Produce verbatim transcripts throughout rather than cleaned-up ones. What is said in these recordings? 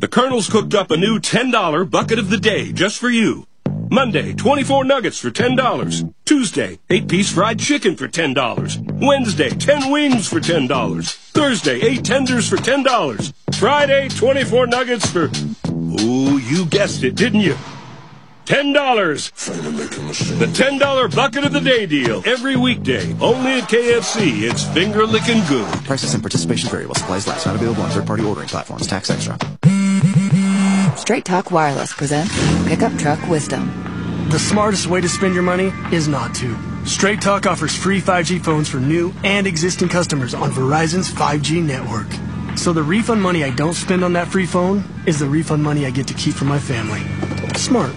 The Colonel's cooked up a new ten dollar bucket of the day just for you. Monday, twenty-four nuggets for ten dollars. Tuesday, eight-piece fried chicken for ten dollars. Wednesday, ten wings for ten dollars. Thursday, eight tenders for ten dollars. Friday, twenty-four nuggets for... Oh, you guessed it, didn't you? ten dollars. The ten dollar bucket of the day deal. Every weekday. Only at K F C. It's finger-licking good. Prices and participation vary while supplies last. Not available on third-party ordering platforms. Tax extra. Straight Talk Wireless presents Pickup Truck Wisdom. The smartest way to spend your money is not to. Straight Talk offers free five G phones for new and existing customers on Verizon's five G network. So the refund money I don't spend on that free phone is the refund money I get to keep for my family. Smart.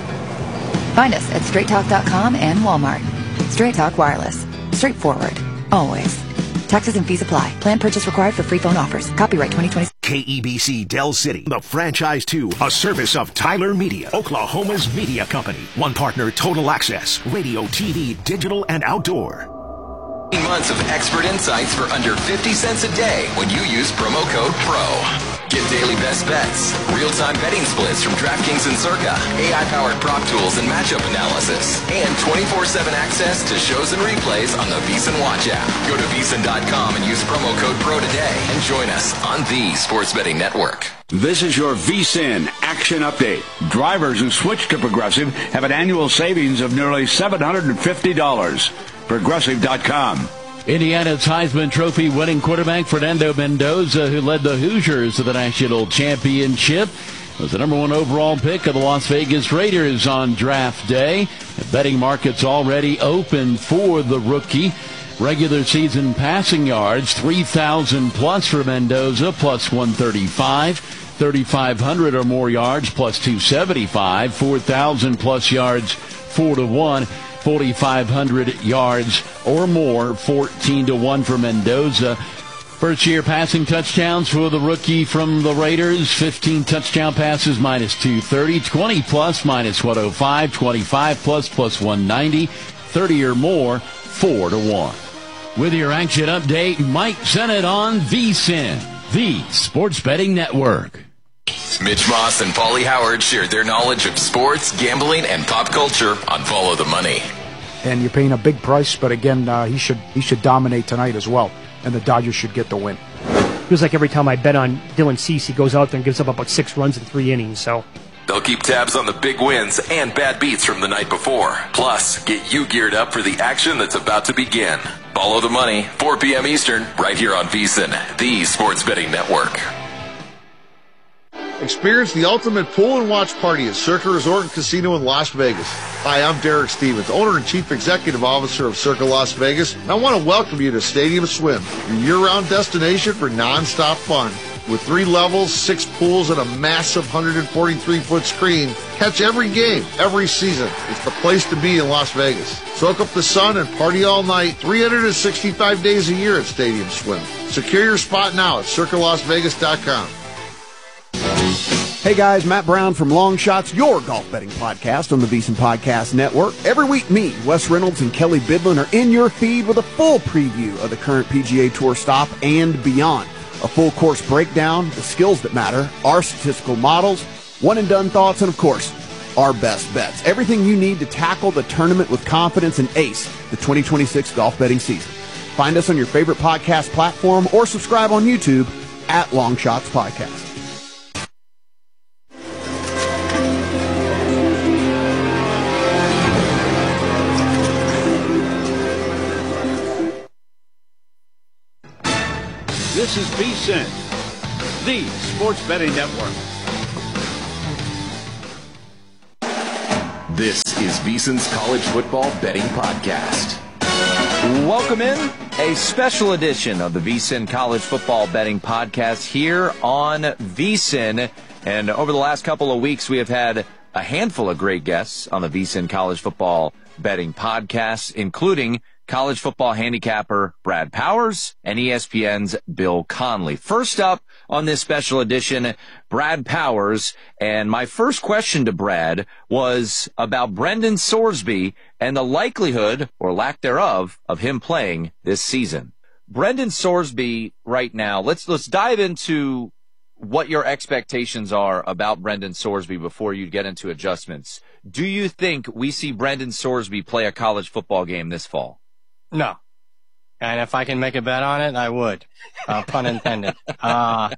Find us at straight talk dot com and Walmart. Straight Talk Wireless. Straightforward. Always. Taxes and fees apply. Plan purchase required for free phone offers. Copyright twenty twenty. K E B C Del City, the franchise two, a service of Tyler Media, Oklahoma's media company. One partner, Total Access, radio, T V, digital, and outdoor. Months of expert insights for under fifty cents a day when you use promo code PRO. Get daily best bets, real-time betting splits from DraftKings and Circa, A I-powered prop tools and matchup analysis, and twenty-four seven access to shows and replays on the VEASAN Watch app. Go to VEASAN dot com and use promo code PRO today and join us on the Sports Betting Network. This is your VEASAN Action Update. Drivers who switch to Progressive have an annual savings of nearly seven hundred fifty dollars. Progressive dot com. Indiana's Heisman Trophy winning quarterback Fernando Mendoza, who led the Hoosiers to the national championship, was the number one overall pick of the Las Vegas Raiders on draft day. The betting market's already open for the rookie. Regular season passing yards, three thousand plus for Mendoza, plus one thirty-five. thirty-five hundred or more yards, plus two seventy-five. four thousand plus yards, four to one. forty-five hundred yards or more, fourteen to one for Mendoza. First year passing touchdowns for the rookie from the Raiders, fifteen touchdown passes, minus two thirty, twenty plus, minus one oh five, twenty-five plus, plus one ninety, thirty or more, four to one. With your action update, Mike Sennett on VEASAN, the Sports Betting Network. Mitch Moss and Paulie Howard shared their knowledge of sports, gambling, and pop culture on Follow the Money. And you're paying a big price, but again, uh, he should he should dominate tonight as well, and the Dodgers should get the win. Feels like every time I bet on Dylan Cease, he goes out there and gives up about six runs in three innings. So they'll keep tabs on the big wins and bad beats from the night before. Plus, get you geared up for the action that's about to begin. Follow the Money, four p.m. Eastern, right here on VEASAN, the Sports Betting Network. Experience the ultimate pool and watch party at Circa Resort and Casino in Las Vegas. Hi, I'm Derek Stevens, owner and chief executive officer of Circa Las Vegas, and I want to welcome you to Stadium Swim, your year-round destination for non-stop fun. With three levels, six pools, and a massive one hundred forty-three foot screen, catch every game, every season. It's the place to be in Las Vegas. Soak up the sun and party all night, three hundred sixty-five days a year at Stadium Swim. Secure your spot now at Circa Las Vegas dot com. Hey guys, Matt Brown from Long Shots, your golf betting podcast on the VEASAN Podcast Network. Every week, me, Wes Reynolds, and Kelly Bidlin are in your feed with a full preview of the current P G A Tour stop and beyond. A full course breakdown, the skills that matter, our statistical models, one-and-done thoughts, and of course, our best bets. Everything you need to tackle the tournament with confidence and ace the twenty twenty-six golf betting season. Find us on your favorite podcast platform or subscribe on YouTube at Long Shots Podcast. This is VEASAN, the Sports Betting Network. This is VEASAN's College Football Betting Podcast. Welcome in a special edition of the VEASAN College Football Betting Podcast here on VEASAN. And over the last couple of weeks, we have had a handful of great guests on the VEASAN College Football Betting Podcast, including college football handicapper Brad Powers and E S P N's Bill Conley. First up on this special edition, Brad Powers. And my first question to Brad was about Brendan Sorsby and the likelihood, or lack thereof, of him playing this season. Brendan Sorsby right now, let's let's dive into what your expectations are about Brendan Sorsby before you get into adjustments. Do you think we see Brendan Sorsby play a college football game this fall? No. And if I can make a bet on it, I would. Uh, pun intended. Uh,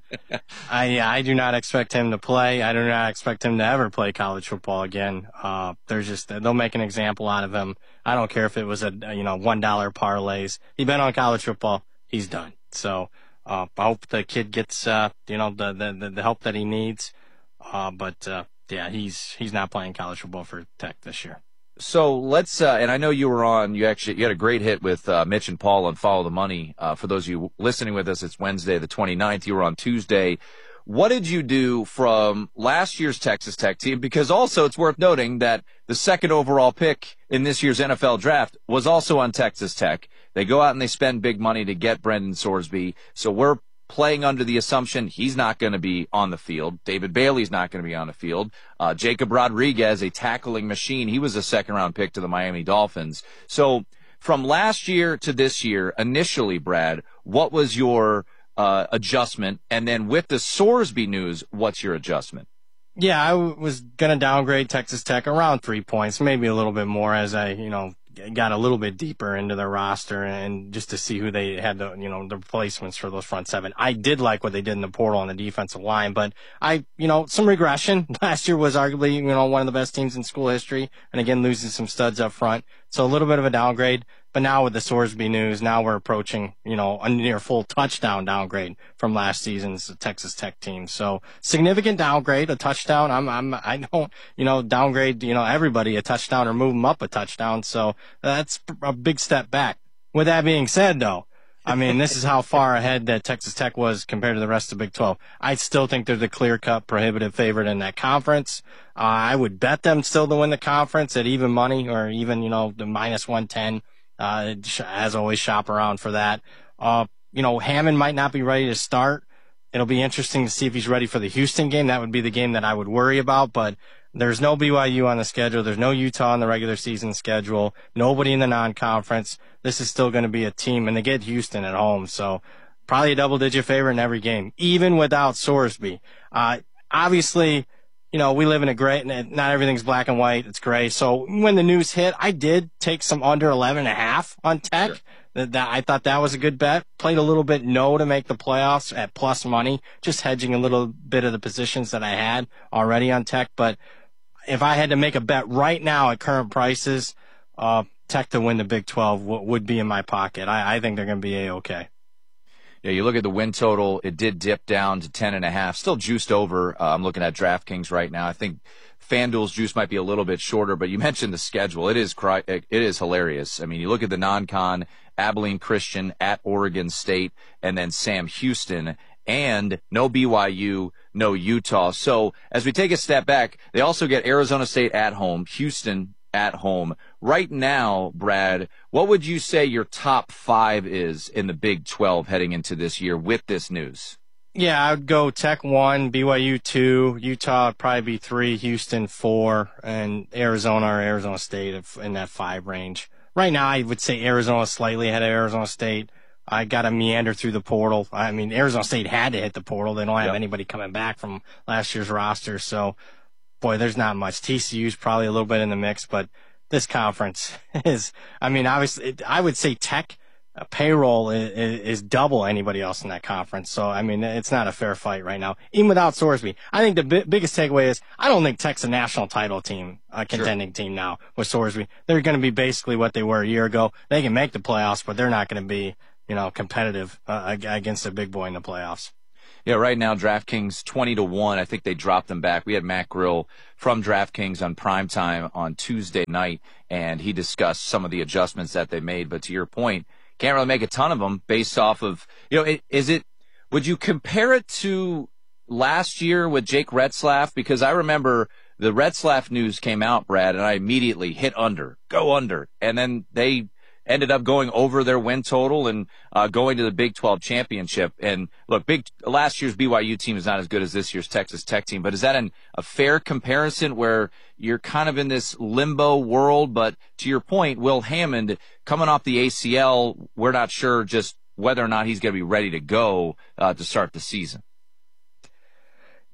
I, I do not expect him to play. I do not expect him to ever play college football again. Uh, there's just, they'll make an example out of him. I don't care if it was a, you know, one dollar parlays. He's been on college football. He's done. So, uh, I hope the kid gets, uh, you know, the, the, the help that he needs. Uh, but, uh, yeah, he's, he's not playing college football for Tech this year. So let's, uh, and I know you were on, you actually, you had a great hit with, uh, Mitch and Paul on Follow the Money. Uh, for those of you listening with us, it's Wednesday, the twenty-ninth. You were on Tuesday. What did you do from last year's Texas Tech team? Because also it's worth noting that the second overall pick in this year's N F L draft was also on Texas Tech. They go out and they spend big money to get Brendan Sorsby. So we're playing under the assumption he's not going to be on the field. David Bailey's not going to be on the field. Uh, Jacob Rodriguez, a tackling machine, he was a second-round pick to the Miami Dolphins. So from last year to this year, initially, Brad, what was your uh, adjustment? And then with the Sorsby news, what's your adjustment? Yeah, I w- was going to downgrade Texas Tech around three points, maybe a little bit more as I, you know, got a little bit deeper into their roster and just to see who they had, the, you know, the replacements for those front seven. I did like what they did in the portal on the defensive line, but I, you know, some regression. Last year was arguably, you know, one of the best teams in school history. And again, losing some studs up front. So a little bit of a downgrade. But now with the Sorsby news, now we're approaching, you know, a near full touchdown downgrade from last season's Texas Tech team. So significant downgrade, a touchdown. I'm, I'm, I don't, you know, downgrade, you know, everybody a touchdown or move them up a touchdown. So that's a big step back. With that being said, though, I mean, this is how far ahead that Texas Tech was compared to the rest of Big twelve. I still think they're the clear-cut prohibitive favorite in that conference. Uh, I would bet them still to win the conference at even money or even, you know, the minus one ten. Uh, as always, shop around for that. Uh, you know, Hammond might not be ready to start. It'll be interesting to see if he's ready for the Houston game. That would be the game that I would worry about, but there's no B Y U on the schedule. There's no Utah on the regular season schedule. Nobody in the non-conference. This is still going to be a team, and they get Houston at home, so probably a double-digit favorite in every game, even without Sorsby. Uh, obviously, you know, we live in a gray, not everything's black and white, it's gray. So when the news hit, I did take some under eleven and a half on Tech. Sure. That, that I thought that was a good bet. Played a little bit no to make the playoffs at plus money, just hedging a little bit of the positions that I had already on Tech. But if I had to make a bet right now at current prices, uh, Tech to win the Big twelve w- would be in my pocket. I, I think they're going to be A-okay. Yeah, you look at the win total, it did dip down to ten and a half, still juiced over. Uh, I'm looking at DraftKings right now. I think FanDuel's juice might be a little bit shorter, but you mentioned the schedule. It is cry- it is hilarious. I mean, you look at the non-con, Abilene Christian at Oregon State, and then Sam Houston, and no B Y U, no Utah. So as we take a step back, they also get Arizona State at home, Houston at home. Right now, Brad, what would you say your top five is in the Big twelve heading into this year with this news? Yeah, I would go Tech one, B Y U two, Utah would probably be three, Houston four, and Arizona or Arizona State in that five range. Right now, I would say Arizona slightly ahead of Arizona State. I got to meander through the portal. I mean, Arizona State had to hit the portal. They don't have yep. anybody coming back from last year's roster, so boy, there's not much. T C U's probably a little bit in the mix, but this conference is, I mean, obviously, it, I would say Tech uh, payroll is, is double anybody else in that conference. So, I mean, it's not a fair fight right now, even without Sorsby. I think the bi- biggest takeaway is I don't think Tech's a national title team, a contending sure. team now with Sorsby. They're going to be basically what they were a year ago. They can make the playoffs, but they're not going to be, you know, competitive uh, against a big boy in the playoffs. Yeah, right now, DraftKings twenty to one. I think they dropped them back. We had Matt Grill from DraftKings on primetime on Tuesday night, and he discussed some of the adjustments that they made. But to your point, can't really make a ton of them based off of, you know, is it, would you compare it to last year with Jake Retzlaff? Because I remember the Retzlaff news came out, Brad, and I immediately hit under, go under. And then they ended up going over their win total and uh, going to the Big twelve championship. And look, big last year's B Y U team is not as good as this year's Texas Tech team, but is that an, a fair comparison where you're kind of in this limbo world? But to your point, Will Hammond coming off the A C L, we're not sure just whether or not he's going to be ready to go uh, to start the season.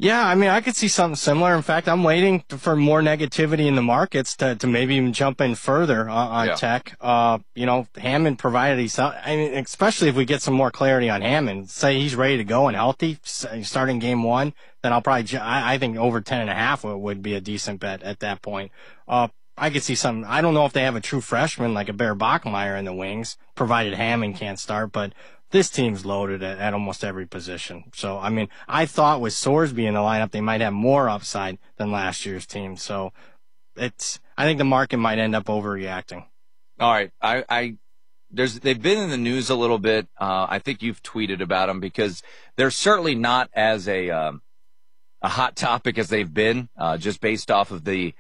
Yeah, I mean, I could see something similar. In fact, I'm waiting to, for more negativity in the markets to, to maybe even jump in further on, on Yeah. Tech. Uh, you know, Hammond provided he's, I mean, especially if we get some more clarity on Hammond, say he's ready to go and healthy starting game one, then I'll probably, I, I think over ten and a half would, would be a decent bet at that point. Uh, I could see some, I don't know if they have a true freshman like a Bear Bachmeyer in the wings, provided Hammond can't start, but this team's loaded at, at almost every position. So, I mean, I thought with Sorsby in the lineup, they might have more upside than last year's team. So, it's, I think the market might end up overreacting. All right. I, I, there's, they've been in the news a little bit. Uh, I think you've tweeted about them because they're certainly not as a, um, a hot topic as they've been, uh, just based off of the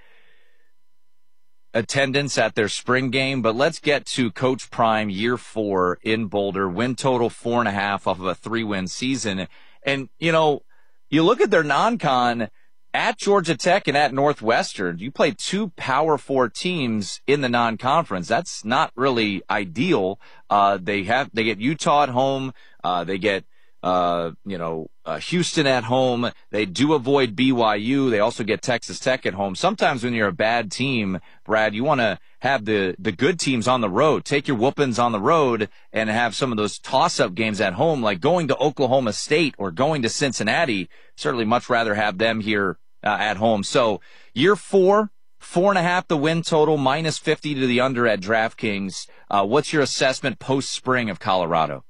attendance at their spring game. But let's get to Coach Prime year four in Boulder, win total four and a half off of a three win season. And, you know, you look at their non-con at Georgia Tech and at Northwestern, you play two power four teams in the non-conference. That's not really ideal. Uh, they have, they get Utah at home. Uh, they get, uh, you know, uh, Houston at home. They do avoid B Y U. They also get Texas Tech at home. Sometimes when you're a bad team, Brad, you want to have the, the good teams on the road. Take your whoopings on the road and have some of those toss-up games at home, like going to Oklahoma State or going to Cincinnati. Certainly much rather have them here uh, at home. So year four, four and a half the win total, minus fifty to the under at DraftKings. Uh, what's your assessment post-spring of Colorado?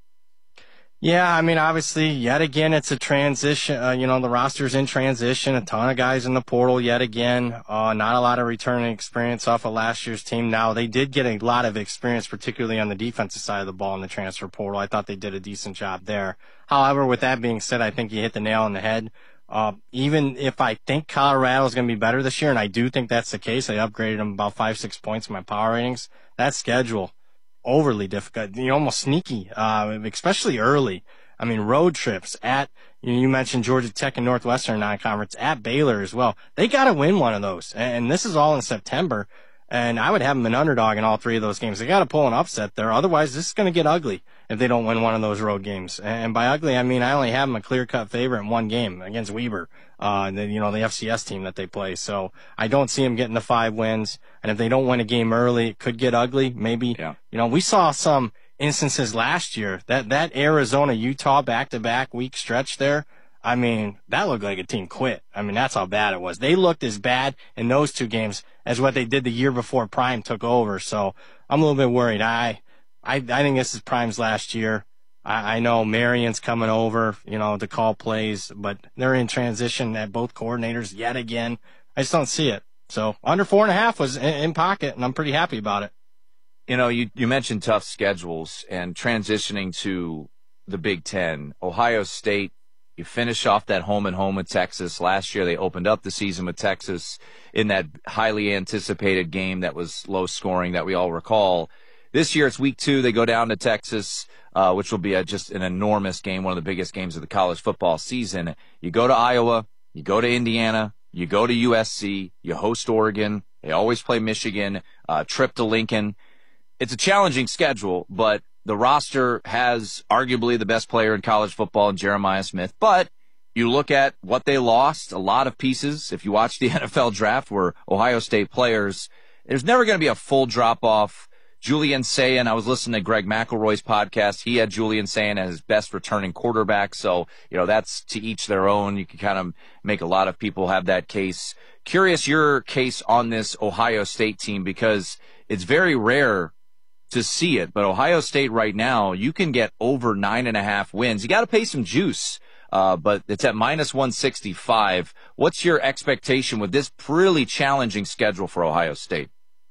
Yeah, I mean, obviously, yet again, it's a transition. Uh, you know, the roster's in transition. A ton of guys in the portal yet again. Uh, not a lot of returning experience off of last year's team. Now, they did get a lot of experience, particularly on the defensive side of the ball in the transfer portal. I thought they did a decent job there. However, with that being said, I think you hit the nail on the head. Uh, even if I think Colorado is going to be better this year, and I do think that's the case, I upgraded them about five, six points in my power ratings. That schedule, overly difficult, you know, almost sneaky, uh, especially early. I mean, road trips at, you know, you mentioned Georgia Tech and Northwestern non-conference, at Baylor as well. They got to win one of those. And this is all in September. And I would have them an underdog in all three of those games. They got to pull an upset there. Otherwise, this is going to get ugly if they don't win one of those road games. And by ugly, I mean, I only have them a clear-cut favorite in one game against Weber, uh, the, you know, the F C S team that they play. So I don't see them getting the five wins. And if they don't win a game early, it could get ugly. Maybe, yeah. You know, we saw some instances last year that, that Arizona-Utah back-to-back week stretch there. I mean, that looked like a team quit. I mean, that's how bad it was. They looked as bad in those two games as what they did the year before Prime took over. So I'm a little bit worried. I, I, I think this is Prime's last year. I, I know Marion's coming over, you know, to call plays, but they're in transition at both coordinators yet again. I just don't see it. So under four and a half was in, in pocket, and I'm pretty happy about it. You know, you, you mentioned tough schedules and transitioning to the Big Ten. Ohio State, you finish off that home and home with Texas. Last year, they opened up the season with Texas in that highly anticipated game that was low scoring that we all recall. This year, it's week two. They go down to Texas, uh, which will be a, just an enormous game, one of the biggest games of the college football season. You go to Iowa, you go to Indiana, you go to U S C, you host Oregon. They always play Michigan, uh, trip to Lincoln. It's a challenging schedule, but the roster has arguably the best player in college football in Jeremiah Smith. But you look at what they lost, a lot of pieces. If you watch the N F L draft where Ohio State players, there's never going to be a full drop-off. Julian Sayin, I was listening to Greg McElroy's podcast. He had Julian Sayin as his best returning quarterback. So, you know, that's to each their own. You can kind of make a lot of people have that case. Curious your case on this Ohio State team, because it's very rare to see it, but Ohio State right now, you can get over nine and a half wins. You got to pay some juice, uh, but it's at minus one sixty-five. What's your expectation with this really challenging schedule for Ohio State?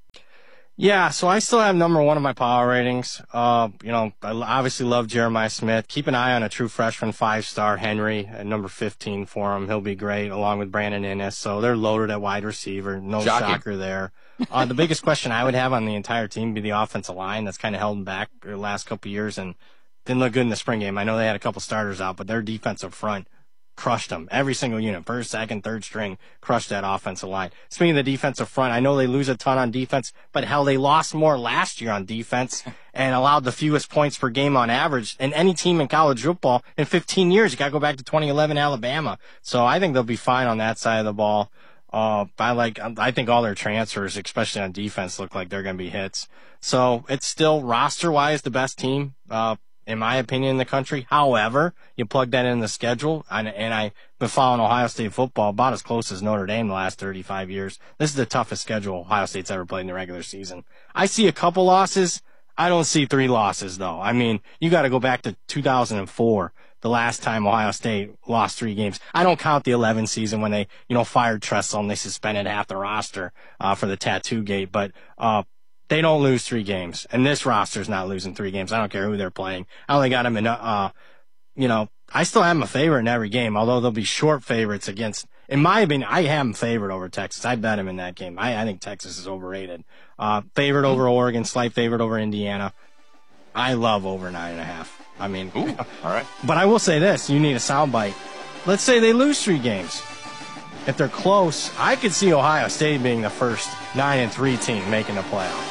Yeah, so I still have number one in my power ratings. Uh, you know, I obviously love Jeremiah Smith. Keep an eye on a true freshman five-star Henry at number fifteen for him. He'll be great, along with Brandon Innes. So they're loaded at wide receiver. No Shocking. shocker there. Uh, the biggest question I would have on the entire team would be the offensive line. That's kind of held them back the last couple of years and didn't look good in the spring game. I know they had a couple starters out, but their defensive front crushed them. Every single unit, first, second, third string, crushed that offensive line. Speaking of the defensive front, I know they lose a ton on defense, but hell, they lost more last year on defense and allowed the fewest points per game on average in any team in college football in fifteen years. You got to go back to twenty eleven Alabama. So I think they'll be fine on that side of the ball. Uh, I like, I think all their transfers, especially on defense, look like they're going to be hits. So it's still roster-wise the best team, uh, in my opinion, in the country. However, you plug that in the schedule, and, and I've been following Ohio State football about as close as Notre Dame the last thirty-five years. This is the toughest schedule Ohio State's ever played in the regular season. I see a couple losses. I don't see three losses, though. I mean, you got to go back to two thousand four, the last time Ohio State lost three games. I don't count the eleven season when they, you know, fired Tressel and they suspended half the roster uh, for the tattoo gate, but uh they don't lose three games, and this roster's not losing three games. I don't care who they're playing. I only got them in, uh, you know, I still have them a favorite in every game, although they'll be short favorites against, in my opinion, I have them favored over Texas. I bet them in that game. I, I think Texas is overrated. Uh, favored over Oregon, slight favorite over Indiana. I love over nine and a half. I mean, Ooh, all right. But I will say this, you need a soundbite. Let's say they lose three games. If they're close, I could see Ohio State being the first nine and three team making the playoff.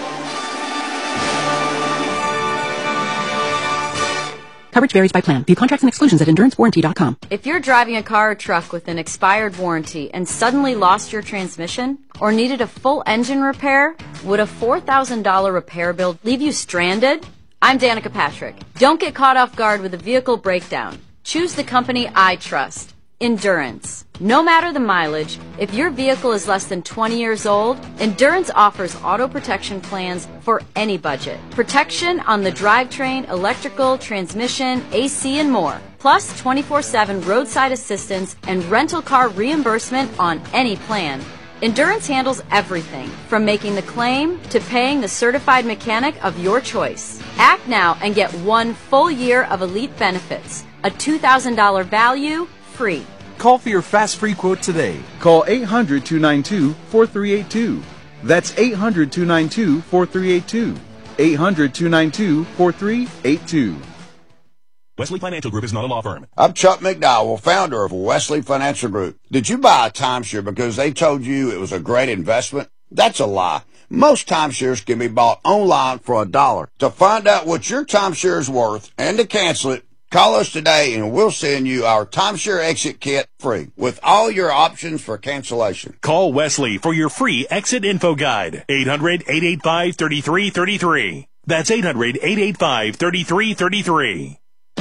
Coverage varies by plan. View contracts and exclusions at endurance warranty dot com. If you're driving a car or truck with an expired warranty and suddenly lost your transmission or needed a full engine repair, would a four thousand dollars repair bill leave you stranded? I'm Danica Patrick. Don't get caught off guard with a vehicle breakdown. Choose the company I trust. Endurance. No matter the mileage, if your vehicle is less than twenty years old, Endurance offers auto protection plans for any budget. Protection on the drivetrain, electrical, transmission, A C, and more. Plus twenty-four seven roadside assistance and rental car reimbursement on any plan. Endurance handles everything, from making the claim to paying the certified mechanic of your choice. Act now and get one full year of elite benefits. A two thousand dollars value, free. Call for your fast free quote today. Call eight hundred, two nine two, four three eight two. That's eight hundred, two nine two, four three eight two. eight hundred, two nine two, four three eight two. Wesley Financial Group is not a law firm. I'm Chuck McDowell, founder of Wesley Financial Group. Did you buy a timeshare because they told you it was a great investment? That's a lie. Most timeshares can be bought online for a dollar. To find out what your timeshare is worth and to cancel it, call us today and we'll send you our timeshare exit kit free with all your options for cancellation. Call Wesley for your free exit info guide. eight hundred, eight eight five, three three three three. That's eight hundred, eight eight five, three three three three.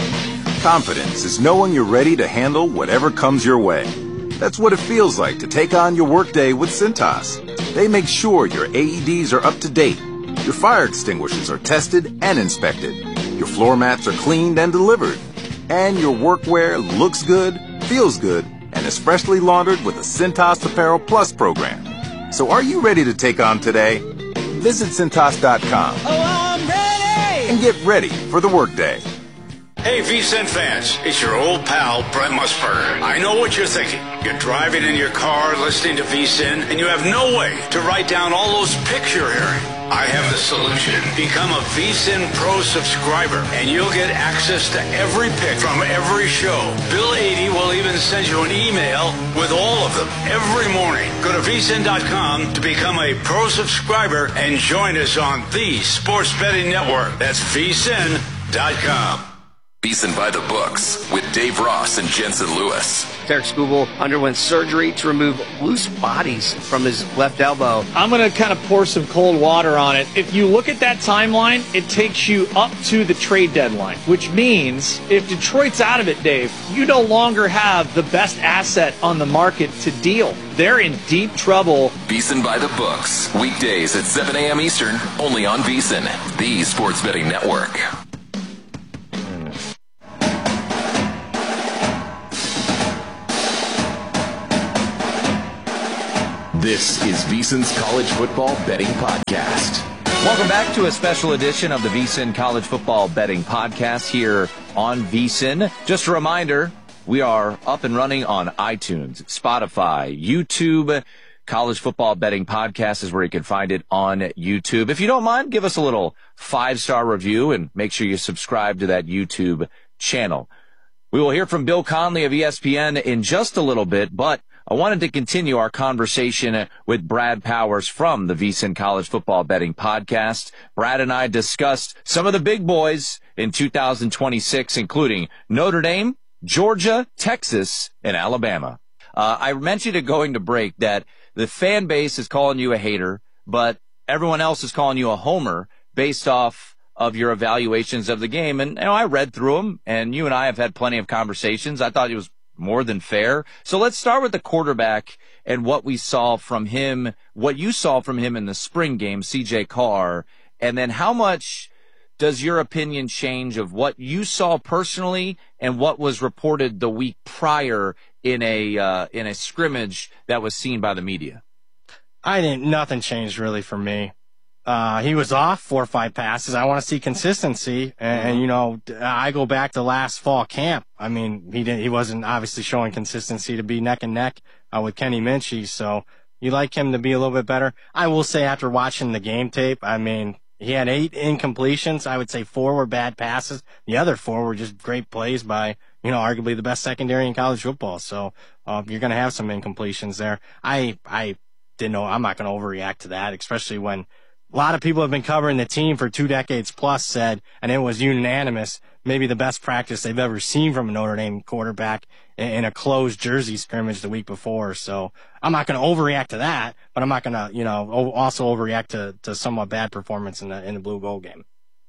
Confidence is knowing you're ready to handle whatever comes your way. That's what it feels like to take on your workday with Cintas. They make sure your A E Ds are up to date, your fire extinguishers are tested and inspected, your floor mats are cleaned and delivered, and your workwear looks good, feels good, and is freshly laundered with the Cintas Apparel Plus program. So are you ready to take on today? Visit Cintas dot com. Oh, I'm ready! And get ready for the workday. Hey, V-Cent fans, it's your old pal, Brent Musburger. I know what you're thinking. You're driving in your car, listening to V-Cent, and you have no way to write down all those pics you're hearing. I have the solution. Become a V-Cent Pro subscriber, and you'll get access to every pic from every show. Bill eighty will even send you an email with all of them every morning. Go to V Cent dot com to become a Pro subscriber and join us on the Sports Betting Network. That's V Cent dot com. VSiN by the books with Dave Ross and Jensen Lewis. Derek Skubal underwent surgery to remove loose bodies from his left elbow. I'm going to kind of pour some cold water on it. If you look at that timeline, it takes you up to the trade deadline, which means if Detroit's out of it, Dave, you no longer have the best asset on the market to deal. They're in deep trouble. VSiN by the books, weekdays at seven a.m. Eastern, only on VSiN, the Sports Betting Network. This is VSiN's College Football Betting Podcast. Welcome back to a special edition of the VSiN College Football Betting Podcast here on VSiN. Just a reminder, we are up and running on iTunes, Spotify, YouTube. College Football Betting Podcast is where you can find it on YouTube. If you don't mind, give us a little five-star review and make sure you subscribe to that YouTube channel. We will hear from Bill Conley of E S P N in just a little bit, but I wanted to continue our conversation with Brad Powers from the VSiN College Football Betting Podcast. Brad and I discussed some of the big boys in two thousand twenty-six, including Notre Dame, Georgia, Texas, and Alabama. Uh, I mentioned it going to break that the fan base is calling you a hater, but everyone else is calling you a homer based off of your evaluations of the game. And, you know, I read through them, and you and I have had plenty of conversations. I thought it was more than fair. So let's start with the quarterback and what we saw from him, what you saw from him in the spring game, C J Carr, and then how much does your opinion change of what you saw personally and what was reported the week prior in a uh, in a scrimmage that was seen by the media? I didn't. Nothing changed really for me. Uh, he was off four or five passes. I want to see consistency. And, and, you know, I go back to last fall camp. I mean, he didn't, he wasn't obviously showing consistency to be neck and neck, uh, with Kenny Minchie. So you like him to be a little bit better. I will say after watching the game tape, I mean, he had eight incompletions. I would say four were bad passes. The other four were just great plays by, you know, arguably the best secondary in college football. So, uh, you're going to have some incompletions there. I, I didn't know, I'm not going to overreact to that, especially when a lot of people have been covering the team for two decades plus said, and it was unanimous, maybe the best practice they've ever seen from a Notre Dame quarterback in a closed jersey scrimmage the week before. So I'm not going to overreact to that, but I'm not going to, you know, also overreact to, to somewhat bad performance in the, in the blue gold game.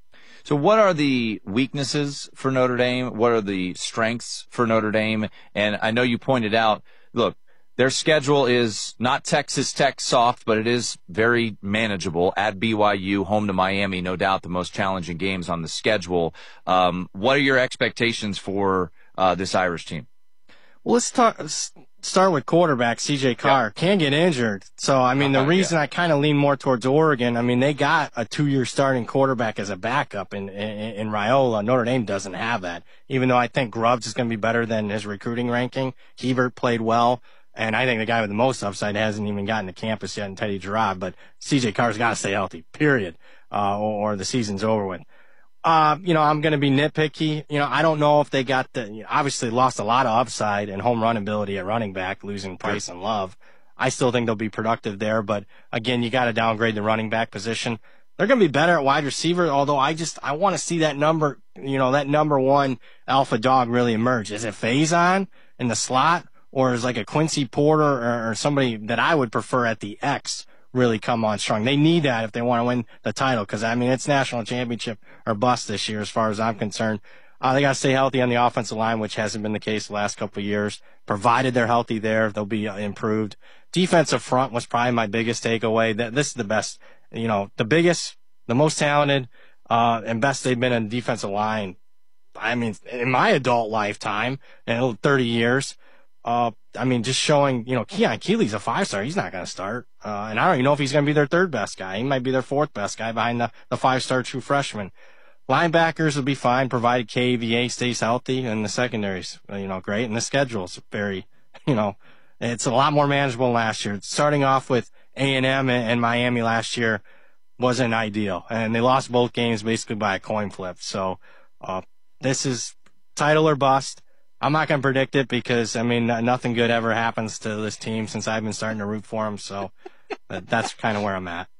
So what are the weaknesses for Notre Dame? What are the strengths for Notre Dame? And I know you pointed out, look, their schedule is not Texas Tech soft, but it is very manageable at B Y U, home to Miami, no doubt the most challenging games on the schedule. Um, what are your expectations for uh, this Irish team? Well, let's talk, start with quarterback C J Carr. Yeah. Can get injured. So, I mean, uh-huh, the reason yeah. I kind of lean more towards Oregon, I mean, they got a two-year starting quarterback as a backup in, in, in Raiola. Notre Dame doesn't have that, even though I think Grubbs is going to be better than his recruiting ranking. Hebert played well. And I think the guy with the most upside hasn't even gotten to campus yet in Teddy Gerard, but C J Carr's got to stay healthy, period, uh, or, or the season's over with. Uh, you know, I'm going to be nitpicky. You know, I don't know if they got the, you know, obviously lost a lot of upside and home run ability at running back, losing Price and Love. I still think they'll be productive there, but again, you got to downgrade the running back position. They're going to be better at wide receiver, although I just, I want to see that number, you know, that number one alpha dog really emerge. Is it Faison in the slot? Or is like a Quincy Porter or, or somebody that I would prefer at the X really come on strong? They need that if they want to win the title, because, I mean, it's national championship or bust this year as far as I'm concerned. Uh, they got to stay healthy on the offensive line, which hasn't been the case the last couple of years. Provided they're healthy there, they'll be uh, improved. Defensive front was probably my biggest takeaway. That This is the best, you know, the biggest, the most talented, uh, and best they've been in defensive line. I mean, in my adult lifetime, in thirty years. Uh, I mean, just showing, you know, Keon Keeley's a five-star. He's not going to start. Uh, and I don't even know if he's going to be their third best guy. He might be their fourth best guy behind the, the five-star true freshman. Linebackers will be fine, provided K V A stays healthy, and the secondary's, you know, great. And the schedule's very, you know, it's a lot more manageable than last year. Starting off with A and M and Miami last year wasn't ideal. And they lost both games basically by a coin flip. So, uh, this is title or bust. I'm not going to predict it because, I mean, nothing good ever happens to this team since I've been starting to root for them. So that's kind of where I'm at.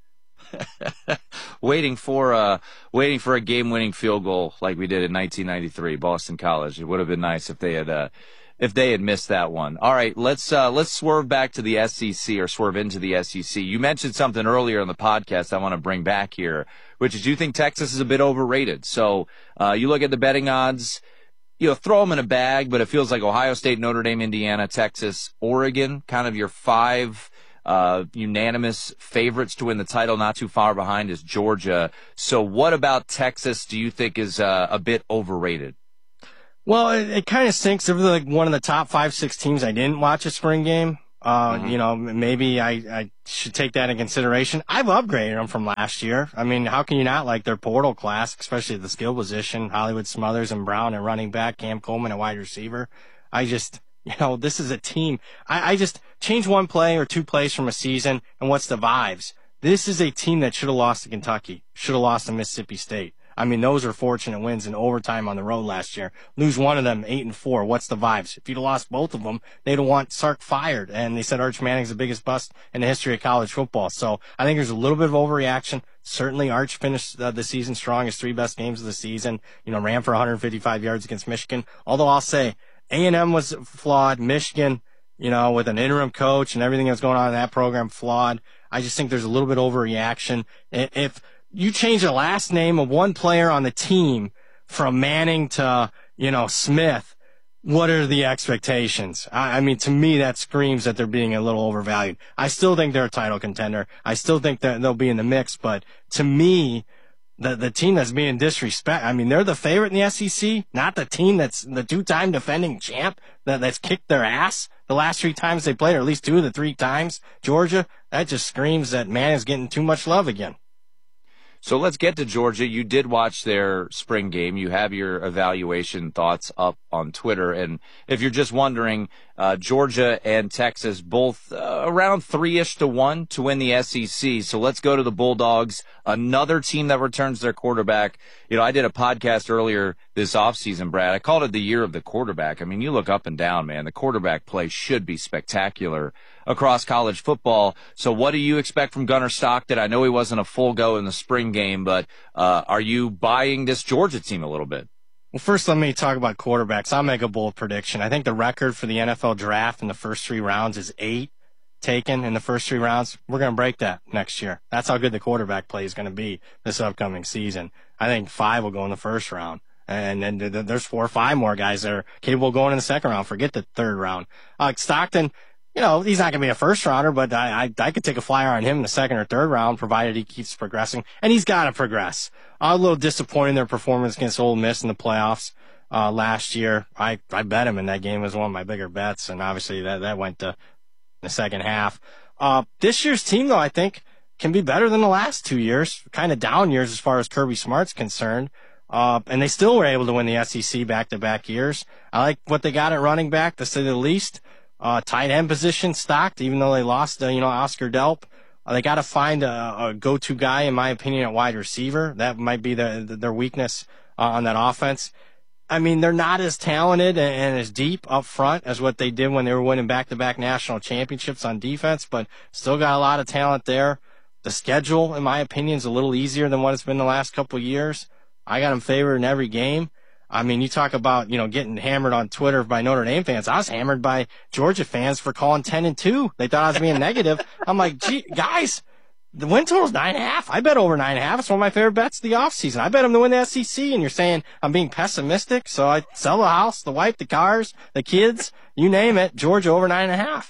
waiting for a waiting for a game-winning field goal like we did in nineteen ninety-three, Boston College. It would have been nice if they had uh, if they had missed that one. All right, let's uh, let's swerve back to the S E C or swerve into the S E C. You mentioned something earlier in the podcast I want to bring back here, which is you think Texas is a bit overrated. So uh, you look at the betting odds. You know, throw them in a bag, but it feels like Ohio State, Notre Dame, Indiana, Texas, Oregon, kind of your five uh, unanimous favorites to win the title. Not too far behind is Georgia. So what about Texas do you think is uh, a bit overrated? Well, it, it kind of stinks. They're like one of the top five, six teams I didn't watch a spring game. Uh, mm-hmm. You know, maybe I, I should take that in consideration. I've upgraded them from last year. I mean, how can you not like their portal class, especially at the skill position, Hollywood Smothers and Brown and running back, Cam Coleman and wide receiver. I just, you know, this is a team. I, I just change one play or two plays from a season, and what's the vibes? This is a team that should have lost to Kentucky, should have lost to Mississippi State. I mean, those are fortunate wins in overtime on the road last year. Lose one of them, eight and four. What's the vibes? If you'd have lost both of them, they'd have want Sark fired. And they said Arch Manning's the biggest bust in the history of college football. So I think there's a little bit of overreaction. Certainly Arch finished uh, the season strong, his three best games of the season. You know, ran for one hundred fifty-five yards against Michigan. Although I'll say A and M was flawed. Michigan, you know, with an interim coach and everything that's going on in that program, flawed. I just think there's a little bit of overreaction. If you change the last name of one player on the team from Manning to, you know, Smith, what are the expectations? I, I mean, to me, that screams that they're being a little overvalued. I still think they're a title contender. I still think that they'll be in the mix, but to me, the the team that's being disrespected, I mean, they're the favorite in the S E C, not the team that's the two-time defending champ that, that's kicked their ass the last three times they played, or at least two of the three times. Georgia, that just screams that Manning's getting too much love again. So let's get to Georgia. You did watch their spring game. You have your evaluation thoughts up on Twitter. And if you're just wondering, uh, Georgia and Texas both uh, around three-ish to one to win the S E C. So let's go to the Bulldogs, another team that returns their quarterback. You know, I did a podcast earlier this offseason, Brad. I called it the year of the quarterback. I mean, you look up and down, man. The quarterback play should be spectacular across college football. So what do you expect from Gunnar Stockton? I know he wasn't a full go in the spring game, but uh, are you buying this Georgia team a little bit? Well, first, let me talk about quarterbacks. I'll make a bold prediction. I think the record for the N F L draft in the first three rounds is eight taken in the first three rounds. We're going to break that next year. That's how good the quarterback play is going to be this upcoming season. I think five will go in the first round. And then there's four or five more guys that are capable of going in the second round. Forget the third round. Uh, Stockton, you know, he's not going to be a first rounder, but I, I, I could take a flyer on him in the second or third round, provided he keeps progressing. And he's got to progress. I'm a little disappointed in their performance against Ole Miss in the playoffs, uh, last year. I, I bet him in that game as one of my bigger bets. And obviously that, that went to the second half. Uh, this year's team, though, I think can be better than the last two years, kind of down years as far as Kirby Smart's concerned. Uh, and they still were able to win the S E C back-to-back years. I like what they got at running back, to say the least. Uh, tight end position stocked, even though they lost, uh, you know, Oscar Delp. Uh, they got to find a, a go-to guy, in my opinion, at wide receiver. That might be the, the, their weakness uh, on that offense. I mean, they're not as talented and, and as deep up front as what they did when they were winning back-to-back national championships on defense, but still got a lot of talent there. The schedule, in my opinion, is a little easier than what it's been the last couple of years. I got them favored in every game. I mean, you talk about, you know, getting hammered on Twitter by Notre Dame fans. I was hammered by Georgia fans for calling ten and two. They thought I was being negative. I'm like, gee, guys, the win total's nine and a half. I bet over nine and a half. It's one of my favorite bets of the offseason. I bet them to win the S E C, and you're saying I'm being pessimistic. So I sell the house, the wife, the cars, the kids, you name it. Georgia over nine and a half.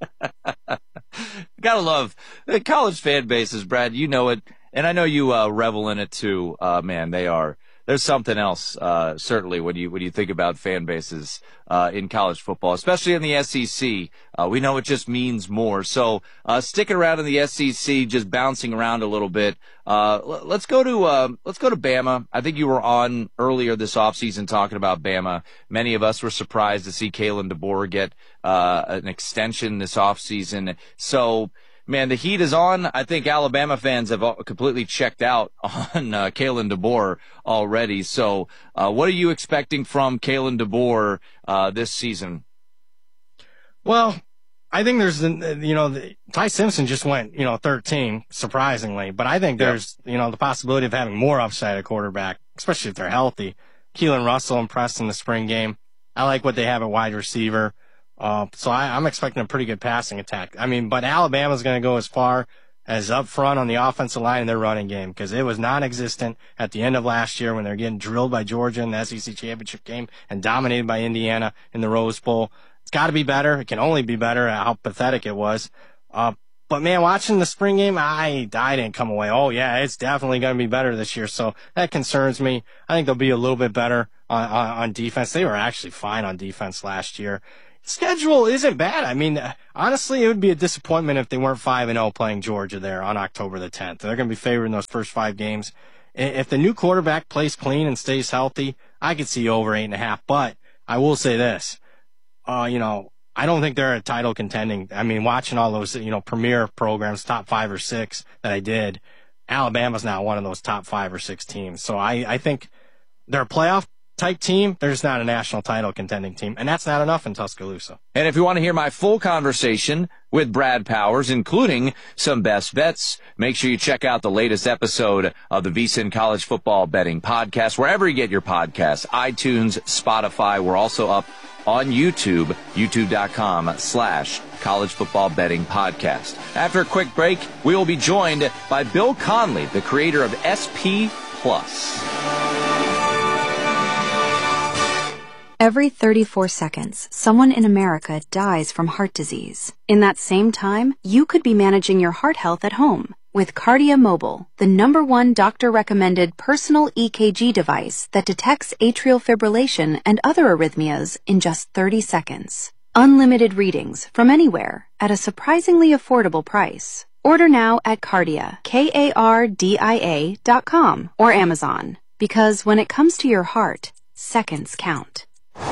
Gotta love the college fan bases, Brad. You know it. And I know you uh, revel in it too. Uh, man, they are. There's something else, uh, certainly, when you when you think about fan bases uh, in college football, especially in the S E C. Uh, we know it just means more. So uh, sticking around in the S E C, just bouncing around a little bit. Uh, l- let's go to uh, let's go to Bama. I think you were on earlier this offseason talking about Bama. Many of us were surprised to see Kalen DeBoer get uh, an extension this offseason. So. Man, the heat is on. I think Alabama fans have completely checked out on uh, Kalen DeBoer already. So uh, what are you expecting from Kalen DeBoer uh, this season? Well, I think there's, you know, the, Ty Simpson just went, you know, thirteen, surprisingly. But I think there's, yep. you know, the possibility of having more upside at quarterback, especially if they're healthy. Keelan Russell impressed in the spring game. I like what they have at wide receiver. Uh, so I, I'm expecting a pretty good passing attack. I mean, but Alabama's going to go as far as up front on the offensive line in their running game, because it was non-existent at the end of last year when they're getting drilled by Georgia in the S E C championship game and dominated by Indiana in the Rose Bowl. It's got to be better. It can only be better at how pathetic it was. Uh, but man, watching the spring game, I, I didn't come away. Oh yeah, it's definitely going to be better this year. So that concerns me. I think they'll be a little bit better on, on, on defense. They were actually fine on defense last year. Schedule isn't bad. I mean, honestly, it would be a disappointment if they weren't five and oh playing Georgia there on October the tenth. They're going to be favored in those first five games. If the new quarterback plays clean and stays healthy, I could see over eight and a half. But I will say this, uh, you know, I don't think they're a title contending. I mean, watching all those, you know, premier programs, top five or six that I did, Alabama's not one of those top five or six teams. So I, I think they're a playoff type team. They're just not a national title contending team, and that's not enough in Tuscaloosa. And if you want to hear my full conversation with Brad Powers, including some best bets, make sure you check out the latest episode of the VSiN College Football Betting Podcast, wherever you get your podcasts, iTunes, Spotify. We're also up on YouTube, youtube.com slash college football betting podcast. After a quick break, we will be joined by Bill Conley, the creator of S P Plus. Every thirty-four seconds, someone in America dies from heart disease. In that same time, you could be managing your heart health at home with Cardia Mobile, the number one doctor-recommended personal E K G device that detects atrial fibrillation and other arrhythmias in just thirty seconds. Unlimited readings from anywhere at a surprisingly affordable price. Order now at Cardia, K A R D I A dot com or Amazon. Because when it comes to your heart, seconds count.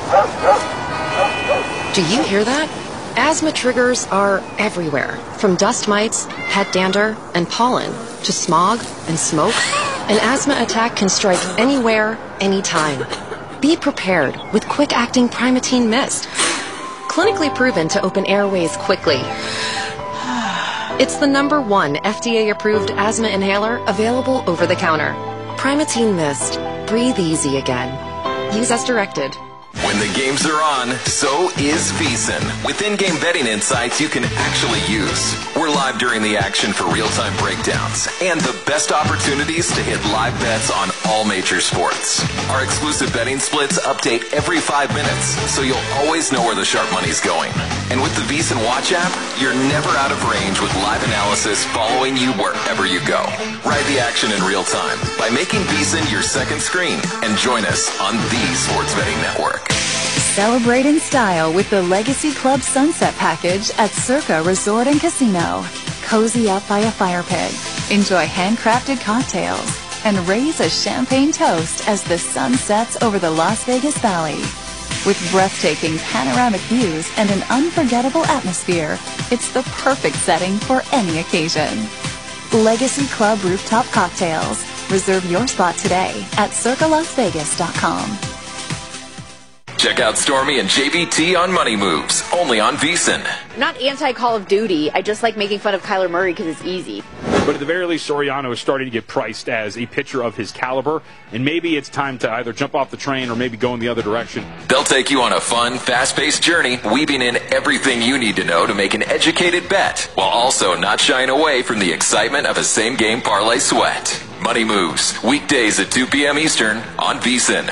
Do you hear that? Asthma triggers are everywhere, from dust mites, pet dander, and pollen, to smog and smoke. An asthma attack can strike anywhere, anytime. Be prepared with quick-acting Primatene Mist. Clinically proven to open airways quickly. It's the number one F D A-approved asthma inhaler available over the counter. Primatene Mist. Breathe easy again. Use as directed. When the games are on, so is VSiN. With in-game betting insights you can actually use. We're live during the action for real-time breakdowns and the best opportunities to hit live bets on all major sports. Our exclusive betting splits update every five minutes, so you'll always know where the sharp money's going. And with the VSiN Watch app, you're never out of range with live analysis following you wherever you go. Ride the action in real time by making VSiN your second screen and join us on the Sports Betting Network. Celebrate in style with the Legacy Club Sunset Package at Circa Resort and Casino. Cozy up by a fire pit, enjoy handcrafted cocktails, and raise a champagne toast as the sun sets over the Las Vegas Valley. With breathtaking panoramic views and an unforgettable atmosphere, it's the perfect setting for any occasion. Legacy Club Rooftop Cocktails. Reserve your spot today at circa las vegas dot com. Check out Stormy and J V T on Money Moves, only on VSiN. I'm not anti-Call of Duty. I just like making fun of Kyler Murray because it's easy. But at the very least, Soriano is starting to get priced as a pitcher of his caliber, and maybe it's time to either jump off the train or maybe go in the other direction. They'll take you on a fun, fast-paced journey, weaving in everything you need to know to make an educated bet, while also not shying away from the excitement of a same-game parlay sweat. Money Moves, weekdays at two p.m. Eastern on VSiN.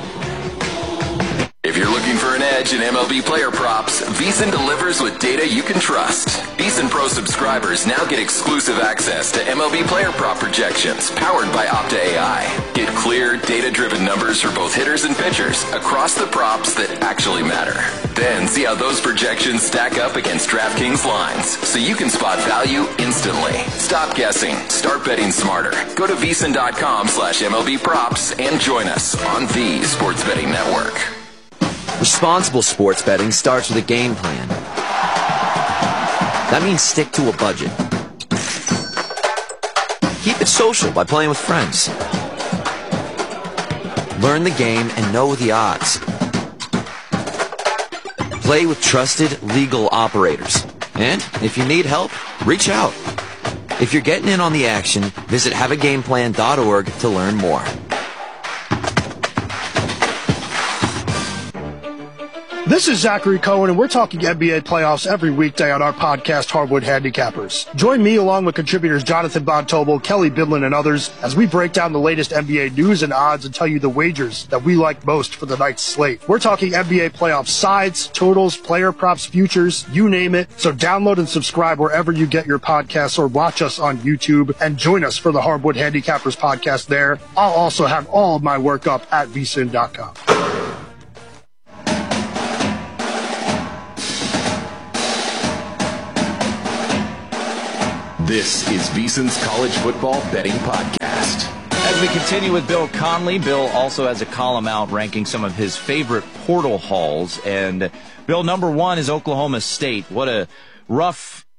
If you're looking for an edge in M L B player props, VSiN delivers with data you can trust. VSiN Pro subscribers now get exclusive access to M L B player prop projections powered by Opta A I. Get clear, data-driven numbers for both hitters and pitchers across the props that actually matter. Then see how those projections stack up against DraftKings lines so you can spot value instantly. Stop guessing. Start betting smarter. Go to VSiN.com slash MLB props and join us on the Sports Betting Network. Responsible sports betting starts with a game plan. That means stick to a budget. Keep it social by playing with friends. Learn the game and know the odds. Play with trusted, legal operators. And if you need help, reach out. If you're getting in on the action, visit have a game plan dot org to learn more. This is Zachary Cohen, and we're talking N B A playoffs every weekday on our podcast, Hardwood Handicappers. Join me along with contributors Jonathan Von Tobel, Kelly Bidlin, and others as we break down the latest N B A news and odds and tell you the wagers that we like most for the night's slate. We're talking N B A playoff sides, totals, player props, futures, you name it. So download and subscribe wherever you get your podcasts or watch us on YouTube and join us for the Hardwood Handicappers podcast there. I'll also have all of my work up at V S I N dot com. This is VSiN's College Football Betting Podcast. As we continue with Bill Conley, Bill also has a column out ranking some of his favorite portal hauls. And Bill, number one is Oklahoma State. What a rough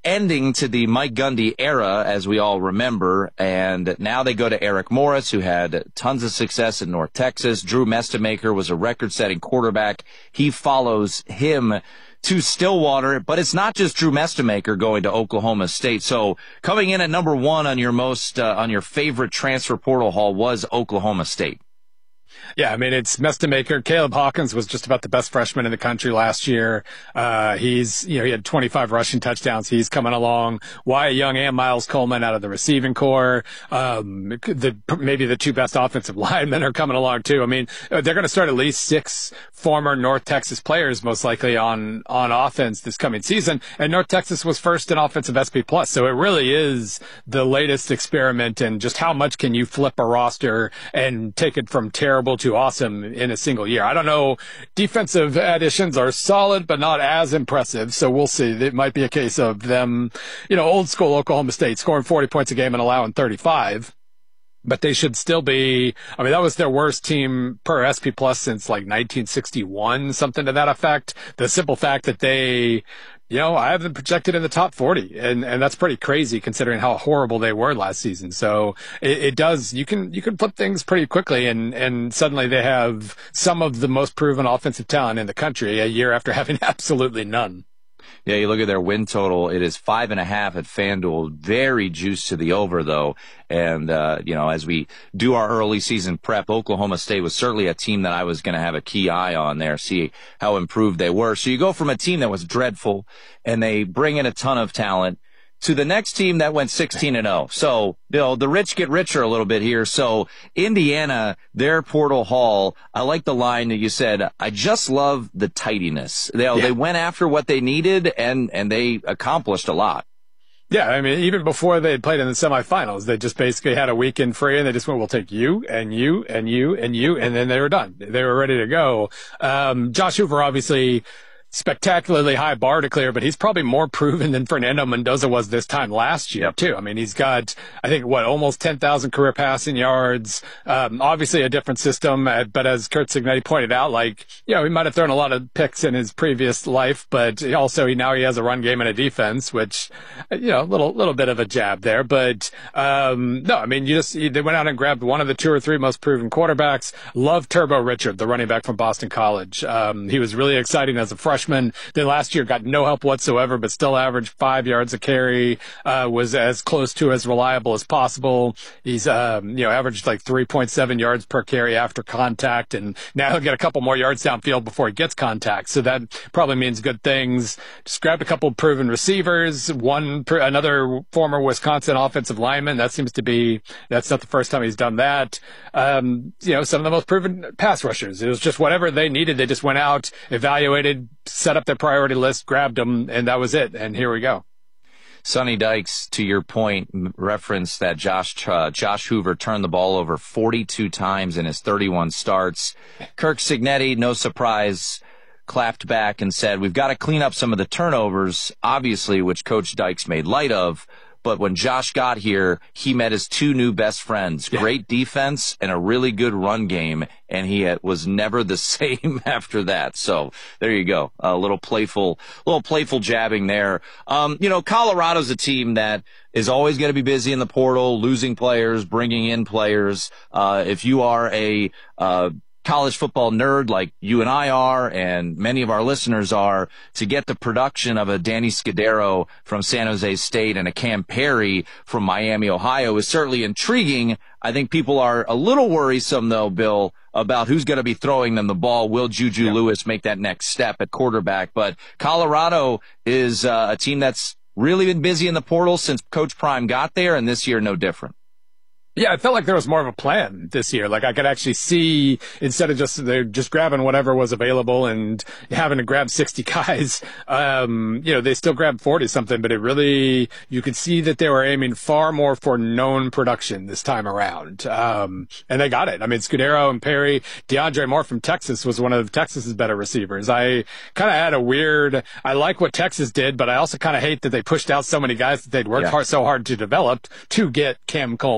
ending to the Mike Gundy era, as we all remember, and now they go to Eric Morris, who had tons of success in North Texas. Drew Mestemaker was a record-setting quarterback. He follows him to Stillwater, but it's not just Drew Mestemaker going to Oklahoma State. So coming in at number one on your most uh, on your favorite transfer portal haul was Oklahoma State. Yeah, I mean, it's Mestemaker. Caleb Hawkins was just about the best freshman in the country last year. Uh, he's, you know, he had twenty-five rushing touchdowns. He's coming along. Wyatt Young and Miles Coleman out of the receiving core. Um, the, maybe the two best offensive linemen are coming along too. I mean, they're going to start at least six former North Texas players most likely on, on offense this coming season. And North Texas was first in offensive S P plus. So it really is the latest experiment in just how much can you flip a roster and take it from terrible to awesome in a single year. I don't know. Defensive additions are solid, but not as impressive. So we'll see. It might be a case of them, you know, old school Oklahoma State scoring forty points a game and allowing thirty-five. But they should still be, I mean, that was their worst team per S P plus since like nineteen sixty-one, something to that effect. The simple fact that they, you know, I have them projected in the top forty, and, and that's pretty crazy considering how horrible they were last season. So it, it does, you can, you can flip things pretty quickly, and, and suddenly they have some of the most proven offensive talent in the country a year after having absolutely none. Yeah, you look at their win total, it is five and a half at FanDuel. Very juiced to the over, though. And, uh, you know, as we do our early season prep, Oklahoma State was certainly a team that I was going to have a key eye on there, see how improved they were. So you go from a team that was dreadful, and they bring in a ton of talent, to the next team that went sixteen and oh. So, you know, the rich get richer a little bit here. So Indiana, their portal haul, I like the line that you said, I just love the tidiness. They, yeah. they went after what they needed, and, and they accomplished a lot. Yeah, I mean, even before they had played in the semifinals, they just basically had a weekend free, and they just went, we'll take you and you and you and you, and then they were done. They were ready to go. Um, Josh Hoover, obviously, spectacularly high bar to clear, but he's probably more proven than Fernando Mendoza was this time last year, too. I mean, he's got, I think, what, almost ten thousand career passing yards. Um, obviously a different system, uh, but as Curt Cignetti pointed out, like, you know, he might have thrown a lot of picks in his previous life, but also he now he has a run game and a defense, which, you know, a little, little bit of a jab there. But, um, no, I mean, you just, they went out and grabbed one of the two or three most proven quarterbacks. Love Turbo Richard, the running back from Boston College. Um, he was really exciting as a freshman. Then last year got no help whatsoever, but still averaged five yards a carry, uh, was as close to as reliable as possible. He's, um, you know, averaged like three point seven yards per carry after contact, and now he'll get a couple more yards downfield before he gets contact. So that probably means good things. Just grabbed a couple proven receivers, one, another former Wisconsin offensive lineman. That seems to be, that's not the first time he's done that. Um, you know, some of the most proven pass rushers. It was just whatever they needed. They just went out, evaluated, set up their priority list, grabbed them, and that was it. And here we go. Sonny Dykes, to your point, referenced that Josh uh, Josh Hoover turned the ball over forty-two times in his thirty-one starts. Curt Cignetti, no surprise, clapped back and said, we've got to clean up some of the turnovers, obviously, which Coach Dykes made light of. But when Josh got here, he met his two new best friends, yeah. Great defense and a really good run game, and he had, was never the same after that. So there you go. A little playful, little playful jabbing there. Um, you know, Colorado's a team that is always going to be busy in the portal, losing players, bringing in players. Uh, if you are a, uh, college football nerd like you and I are, and many of our listeners are, to get the production of a Danny Scudero from San Jose State and a Cam Perry from Miami, Ohio is certainly intriguing. I think people are a little worrisome, though, Bill, about who's going to be throwing them the ball. Will Juju yeah. Lewis make that next step at quarterback? But Colorado is uh, a team that's really been busy in the portal since Coach Prime got there, and this year no different. Yeah, it felt like there was more of a plan this year. Like I could actually see, instead of just they're just grabbing whatever was available and having to grab sixty guys, um, you know, they still grabbed forty something, but it really, you could see that they were aiming far more for known production this time around. Um, and they got it. I mean, Scudero and Perry, DeAndre Moore from Texas was one of Texas's better receivers. I kind of had a weird, I like what Texas did, but I also kind of hate that they pushed out so many guys that they'd worked yeah. hard, so hard to develop to get Cam Coleman and whatnot.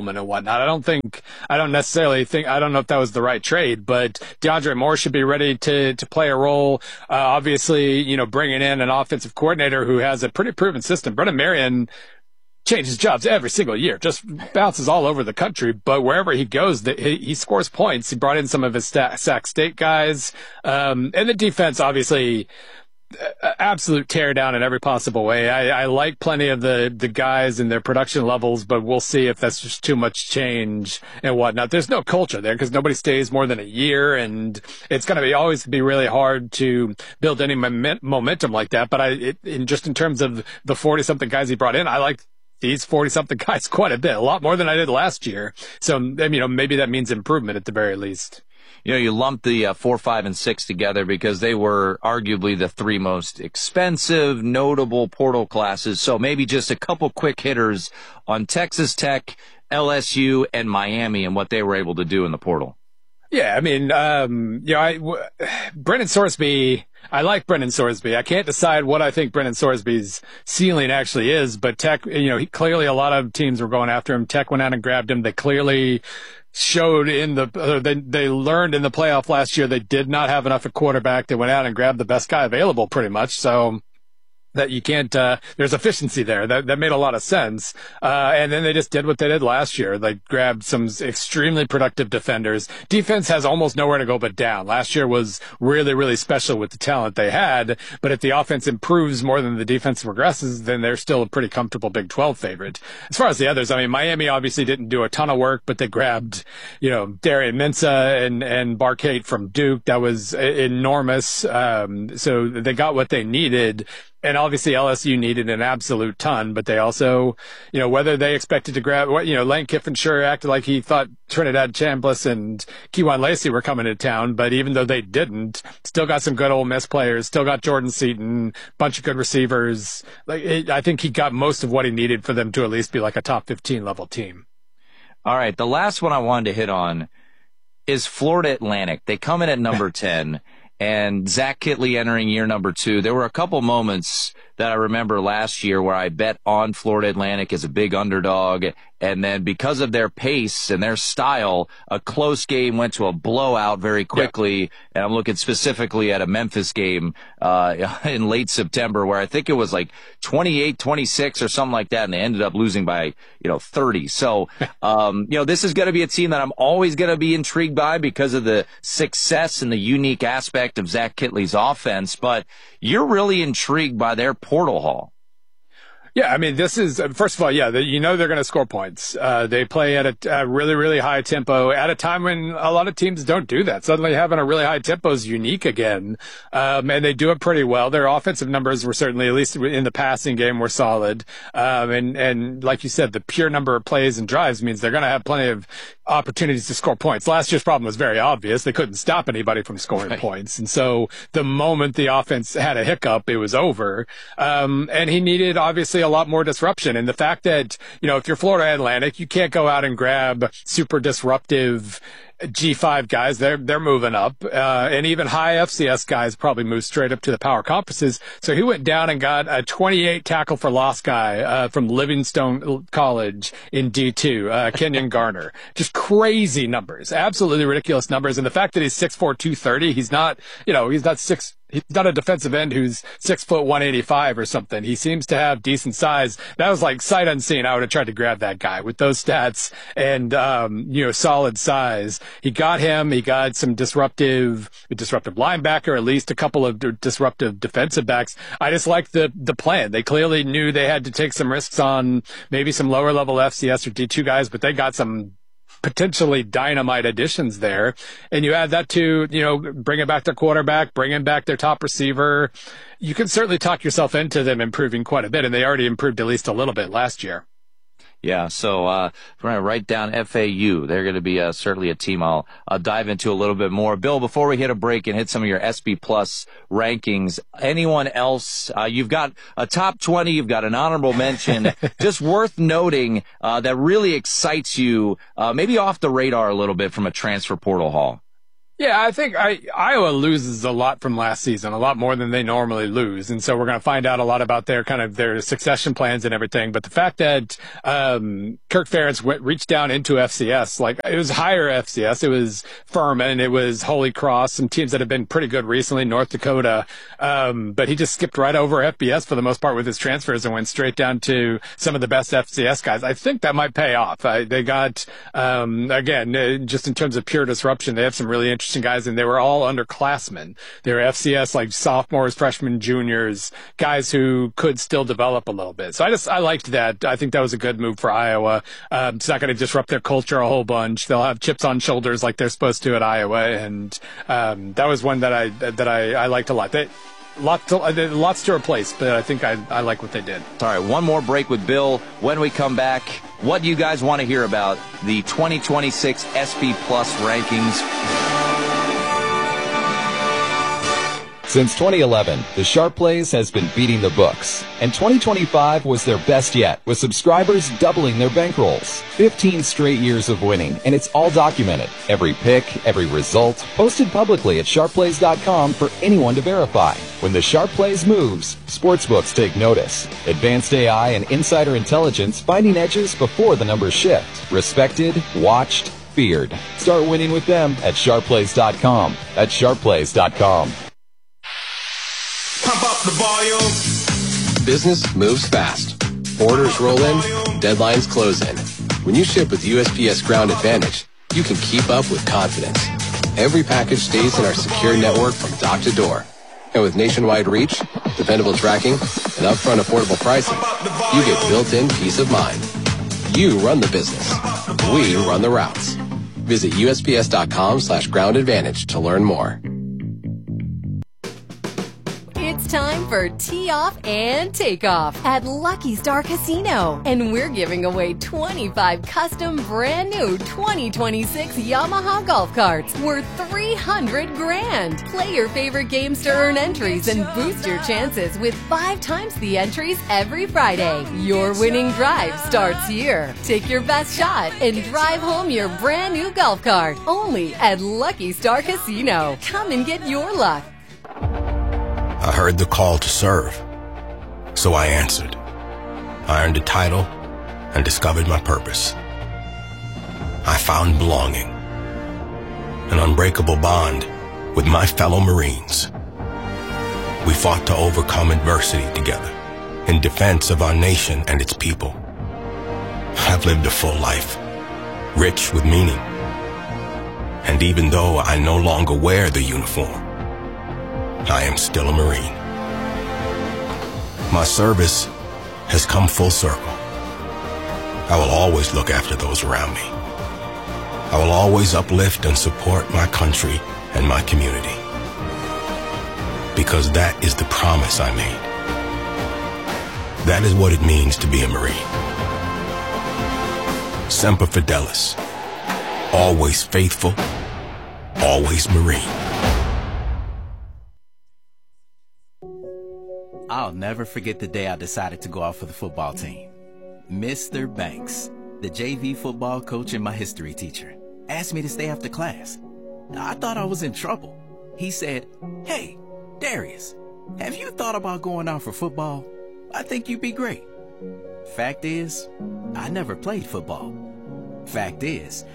whatnot. I don't think, I don't necessarily think, I don't know if that was the right trade, but DeAndre Moore should be ready to, to play a role. Uh, obviously, you know, bringing in an offensive coordinator who has a pretty proven system. Brennan Marion changes jobs every single year, just bounces all over the country, but wherever he goes, the, he, he scores points. He brought in some of his sta- Sac State guys. Um, and the defense, obviously, uh, absolute tear down in every possible way. I, I like plenty of the, the guys and their production levels, but we'll see if that's just too much change and whatnot. There's no culture there because nobody stays more than a year, and it's going to be always be really hard to build any moment, momentum like that. But I, it, in just in terms of the forty something guys he brought in, I like these forty-something guys quite a bit, a lot more than I did last year. So, you know, maybe that means improvement at the very least. You know, you lump the uh, four, five, and six together because they were arguably the three most expensive, notable portal classes. So maybe just a couple quick hitters on Texas Tech, L S U, and Miami and what they were able to do in the portal. Yeah, I mean, um, you know, I, w- Brennan Sorsby, I like Brennan Sorsby. I can't decide what I think Brennan Sorsby's ceiling actually is, but Tech, you know, he, clearly a lot of teams were going after him. Tech went out and grabbed him. They clearly showed in the, uh, they, they learned in the playoff last year they did not have enough at quarterback. They went out and grabbed the best guy available pretty much. So that you can't, uh, there's efficiency there. That, that made a lot of sense. Uh, and then they just did what they did last year. They grabbed some extremely productive defenders. Defense has almost nowhere to go but down. Last year was really, really special with the talent they had. But if the offense improves more than the defense progresses, then they're still a pretty comfortable Big twelve favorite. As far as the others, I mean, Miami obviously didn't do a ton of work, but they grabbed, you know, Darian Mensah and, and Barcate from Duke. That was enormous. Um, so they got what they needed. And obviously L S U needed an absolute ton, but they also, you know, whether they expected to grab, you know, Lane Kiffin sure acted like he thought Trinidad Chambliss and Keywan Lacey were coming to town, but even though they didn't, still got some good Ole Miss players, still got Jordan Seaton, bunch of good receivers. Like, it, I think he got most of what he needed for them to at least be like a top fifteen level team. All right. The last one I wanted to hit on is Florida Atlantic. They come in at number ten. And Zach Kittley entering year number two. There were a couple moments that I remember last year where I bet on Florida Atlantic as a big underdog. And then because of their pace and their style, a close game went to a blowout very quickly. Yep. And I'm looking specifically at a Memphis game uh in late September where I think it was like twenty-eight twenty-six or something like that. And they ended up losing by, you know, thirty. So, um, you know, this is going to be a team that I'm always going to be intrigued by because of the success and the unique aspect of Zach Kittley's offense. But you're really intrigued by their portal haul. Yeah, I mean, this is, first of all, yeah, the, you know they're going to score points. Uh, they play at a, a really, really high tempo at a time when a lot of teams don't do that. Suddenly having a really high tempo is unique again. Um, and they do it pretty well. Their offensive numbers were certainly, at least in the passing game, were solid. Um, and, and like you said, the pure number of plays and drives means they're going to have plenty of opportunities to score points. Last year's problem was very obvious. They couldn't stop anybody from scoring right. points. And so the moment the offense had a hiccup, it was over. Um, and he needed, obviously, a lot more disruption. And the fact that, you know, if you're Florida Atlantic, you can't go out and grab super disruptive G five guys. They're, they're moving up. Uh, and even high F C S guys probably move straight up to the power conferences. So he went down and got a twenty-eight tackle for loss guy, uh, from Livingstone College in D two, uh, Kenyon Garner. Just crazy numbers, absolutely ridiculous numbers. And the fact that he's six four, two thirty, he's not, you know, he's not six, he's not a defensive end who's six foot one eighty-five or something. He seems to have decent size. That was like sight unseen. I would have tried to grab that guy with those stats and, um, you know, solid size. He got him. He got some disruptive, disruptive linebacker, at least a couple of d- disruptive defensive backs. I just like the, the plan. They clearly knew they had to take some risks on maybe some lower level F C S or D two guys, but they got some potentially dynamite additions there. And you add that to, you know, bringing back their quarterback, bringing back their top receiver. You can certainly talk yourself into them improving quite a bit. And they already improved at least a little bit last year. Yeah, so uh we're going to write down F A U. They're going to be uh, certainly a team I'll, I'll dive into a little bit more. Bill, before we hit a break and hit some of your S B Plus rankings, anyone else? Uh, you've got a top twenty, you've got an honorable mention, just worth noting uh, that really excites you, uh, maybe off the radar a little bit from a transfer portal haul. Yeah, I think I, Iowa loses a lot from last season, a lot more than they normally lose. And so we're going to find out a lot about their kind of their succession plans and everything. But the fact that um, Kirk Ferentz went, reached down into F C S, like it was higher F C S. It was Furman. It was Holy Cross, some teams that have been pretty good recently, North Dakota. Um, but he just skipped right over F B S for the most part with his transfers and went straight down to some of the best F C S guys. I think that might pay off. I, they got, um, again, uh, just in terms of pure disruption, they have some really interesting guys, and they were all underclassmen. They were F C S, like sophomores, freshmen, juniors, guys who could still develop a little bit. So I just, I liked that. I think that was a good move for Iowa. Um, it's not going to disrupt their culture a whole bunch. They'll have chips on shoulders like they're supposed to at Iowa. And, um, that was one that I, that I, I liked a lot. They, Lots to, lots to replace, but I think I, I like what they did. All right, one more break with Bill. When we come back, what do you guys want to hear about the twenty twenty-six S P Plus rankings? Since twenty eleven, the Sharp Plays has been beating the books, and twenty twenty-five was their best yet, with subscribers doubling their bankrolls. fifteen straight years of winning, and it's all documented. Every pick, every result, posted publicly at sharp plays dot com for anyone to verify. When the Sharp Plays moves, sportsbooks take notice. Advanced A I and insider intelligence finding edges before the numbers shift. Respected, watched, feared. Start winning with them at sharp plays dot com. That's sharp plays dot com. Pump up the volume. Business moves fast. Orders roll in, deadlines close in. When you ship with U S P S Ground Advantage, you can keep up with confidence. Every package stays in our secure network from dock to door. And with nationwide reach, dependable tracking, and upfront affordable pricing, you get built-in peace of mind. You run the business. We run the routes. Visit U S P S dot com slash ground advantage to learn more. It's time for Tee Off and Takeoff at Lucky Star Casino. And we're giving away twenty-five custom brand new twenty twenty-six Yamaha golf carts worth three hundred grand. Play your favorite games to earn entries and boost your chances with five times the entries every Friday. Your winning drive starts here. Take your best shot and drive home your brand new golf cart. Only at Lucky Star Casino. Come and get your luck. I heard the call to serve, so I answered. I earned a title and discovered my purpose. I found belonging, an unbreakable bond with my fellow Marines. We fought to overcome adversity together in defense of our nation and its people. I've lived a full life, rich with meaning. And even though I no longer wear the uniform, I am still a Marine. My service has come full circle. I will always look after those around me. I will always uplift and support my country and my community. Because that is the promise I made. That is what it means to be a Marine. Semper Fidelis. Always faithful, always Marine. I'll never forget the day I decided to go out for the football team. Mister Banks, the J V football coach and my history teacher, asked me to stay after class. I thought I was in trouble. He said, "Hey, Darius, have you thought about going out for football? I think you'd be great." Fact is, I never played football. Fact is,